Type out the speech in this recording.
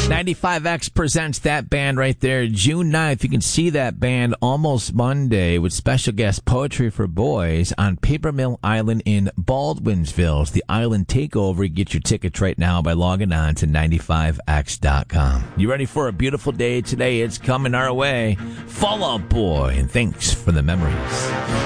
95X presents that band right there, June 9th. You can see that band almost Monday with special guest Poetry for Boys on Paper Mill Island in Baldwinsville. It's the Island Takeover. You get your tickets right now by logging on to 95x.com. You ready for a beautiful day today? It's coming our way. Fall Out Boy, and thanks for the memories.